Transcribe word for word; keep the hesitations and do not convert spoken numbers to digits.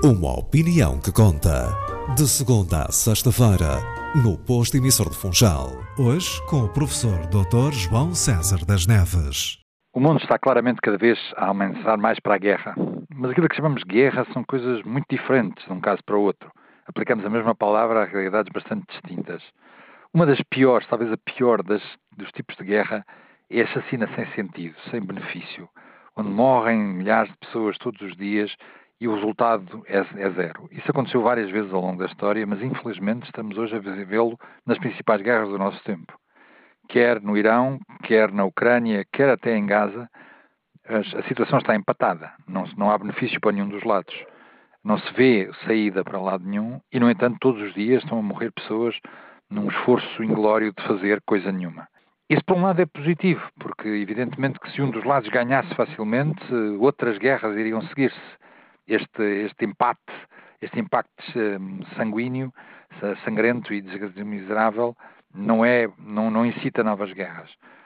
Uma opinião que conta. De segunda a sexta-feira, no Posto Emissor de Funchal. Hoje, com o professor doutor João César das Neves. O mundo está claramente cada vez a avançar mais para a guerra. Mas aquilo que chamamos de guerra são coisas muito diferentes de um caso para o outro. Aplicamos a mesma palavra a realidades bastante distintas. Uma das piores, talvez a pior das, dos tipos de guerra, é a chacina sem sentido, sem benefício, onde morrem milhares de pessoas todos os dias e o resultado é, é zero. Isso aconteceu várias vezes ao longo da história, mas infelizmente estamos hoje a vê-lo nas principais guerras do nosso tempo. Quer no Irão, quer na Ucrânia, quer até em Gaza, a situação está empatada. Não, não há benefício para nenhum dos lados. Não se vê saída para lado nenhum e, no entanto, todos os dias estão a morrer pessoas num esforço inglório de fazer coisa nenhuma. Isso, por um lado, é positivo, porque, evidentemente, que se um dos lados ganhasse facilmente, outras guerras iriam seguir-se. Este, este empate, este impacto sanguíneo, sangrento e miserável, não, é, não, não incita novas guerras.